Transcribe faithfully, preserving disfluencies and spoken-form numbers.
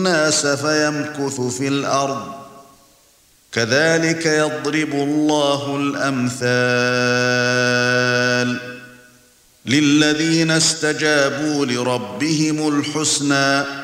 النَّاسَ فَيَمْكُثُ فِي الْأَرْضِ كَذَلِكَ يَضْرِبُ اللَّهُ الْأَمْثَالَ لِلَّذِينَ اسْتَجَابُوا لِرَبِّهِمُ الْحُسْنَى